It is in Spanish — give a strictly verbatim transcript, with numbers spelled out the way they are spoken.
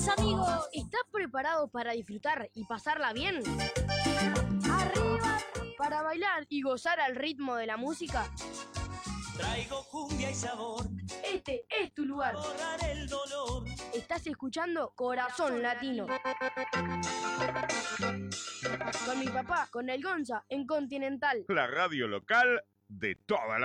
vamos, amigos. ¿Estás preparado para disfrutar y pasarla bien? Arriba. ¿Para bailar y gozar al ritmo de la música? Traigo cumbia y sabor. Este es tu lugar. Borrar el dolor. Estás escuchando Corazón Latino. Con mi papá, con el Gonza, en Continental. La radio local de toda la